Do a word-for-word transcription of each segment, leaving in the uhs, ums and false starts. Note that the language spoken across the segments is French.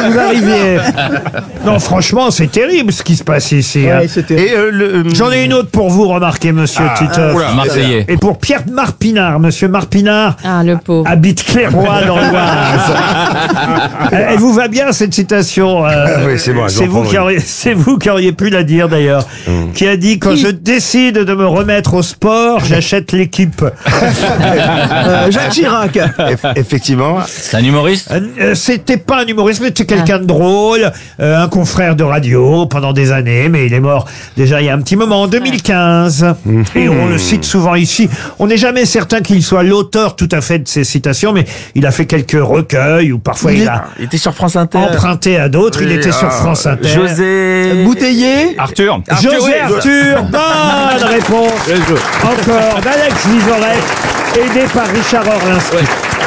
vous arriviez. Non, franchement, c'est terrible ce qui se passe ici. Ouais, hein. c'était... Et euh, le, J'en ai une autre pour vous, remarquez, monsieur Ah, Titoff. oula. Marseillais. Et pour Pierre Marpinard, monsieur Marpinard Ah, le pauvre. habite Clairoy dans l'Oise. Elle elle vous va bien cette citation euh, Ah oui, c'est moi, j'en c'est vous prends qui une. auriez, c'est vous qui auriez pu la dire d'ailleurs. Qui a dit quand je décide de me remettre au sport, j'achète l'équipe. Euh, Jacques Chirac. eff- effectivement. C'est un humoriste. Euh, C'était pas un humoriste, mais c'était quelqu'un de drôle, euh, un confrère de radio pendant des années, mais il est mort déjà il y a un petit moment, en deux mille quinze. Et on le cite souvent ici. On n'est jamais certain qu'il soit l'auteur tout à fait de ces citations, mais il a fait quelques recueils ou parfois il, Il est- a Il était sur France Inter. emprunté à d'autres. il Oui, était sur ah, France Inter. José. Bouteiller. Arthur. José oui. Arthur, bonne réponse. Encore d'Alex Vizorek, aidé par Richard Orlinski.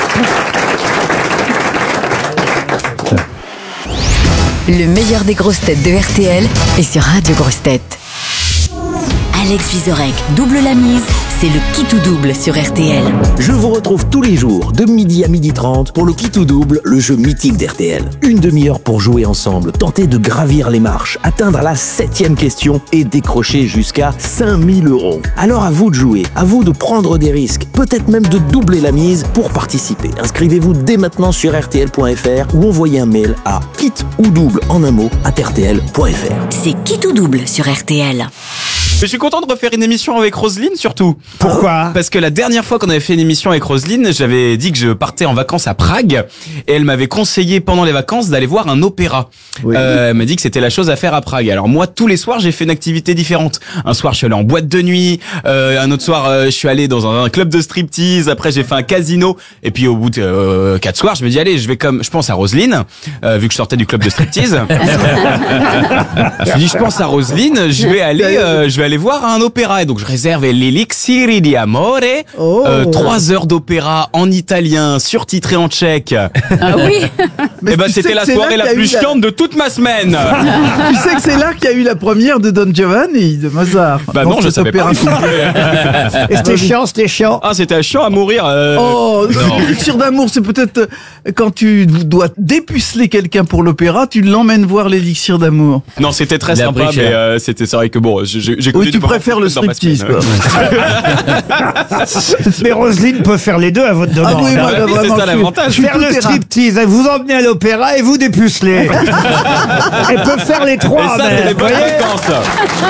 Le meilleur des grosses têtes de R T L est sur Radio Grosses Têtes. Alex Vizorek double la mise, c'est le qui tout double sur R T L. Je vous retrouve tous les jours de midi à midi trente pour le qui tout double, le jeu mythique d'R T L. Une demi-heure pour jouer ensemble, tenter de gravir les marches, atteindre la septième question et décrocher jusqu'à cinq mille euros. Alors à vous de jouer, à vous de prendre des risques, peut-être même de doubler la mise pour participer. Inscrivez-vous dès maintenant sur R T L point F R ou envoyez un mail à kit ou double en un mot à R T L point F R. C'est qui tout double sur R T L. Je suis content de refaire une émission avec Roselyne, surtout. Pourquoi? Parce que la dernière fois qu'on avait fait une émission avec Roselyne, j'avais dit que je partais en vacances à Prague et elle m'avait conseillé pendant les vacances d'aller voir un opéra. Oui. Euh, elle m'a dit que c'était la chose à faire à Prague. Alors moi, tous les soirs, j'ai fait une activité différente. Un soir, je suis allé en boîte de nuit. Euh, un autre soir, euh, je suis allé dans un, un club de striptease. Après, j'ai fait un casino. Et puis au bout de euh, quatre soirs, je me dis allez, je vais comme, je pense à Roselyne, euh, vu que je sortais du club de striptease. Je me suis dit, je pense à Roselyne, je vais aller, euh, je vais aller voir un opéra. Et donc je réserve l'Elixir di Amore, Oh. euh, trois heures d'opéra en italien, surtitré en tchèque. Ah oui. Mais Et ben tu sais c'était que la c'est soirée là la qu'il y a plus eu la- chiante de toute ma semaine. Tu sais que c'est là qu'il y a eu la première de Don Giovanni, de Mozart. Bah Dans non, je cet savais pas. opéra. Et c'était chiant, c'était chiant. Ah, c'était chiant à mourir. euh, Oh, l'élixir d'amour, c'est peut-être euh, quand tu dois dépuceler quelqu'un pour l'opéra, tu l'emmènes voir l'élixir d'amour. Non, c'était très Il a sympa, pris cher. mais euh, c'était c'est vrai que bon, j'ai j'ai- j'ai Oui, connu tu du- préfères le dans ma striptease, semaine. quoi. Mais Roselyne peut faire les deux à votre demande. Ah oui, hein. moi, oui, c'est vraiment, ça je suis- l'avantage. je suis Faire tout le terrain. striptease, elle vous emmenez à l'opéra et vous dépucelez. Elle peut faire les Et trois, ça, c'est même, des vous bonnes voyez. vacances.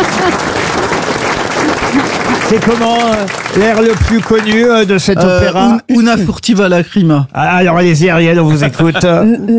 C'est comment euh, l'air le plus connu euh, de cet Euh, opéra? Un- Una furtiva lacrima. Ah, alors allez-y Ariel, on vous écoute.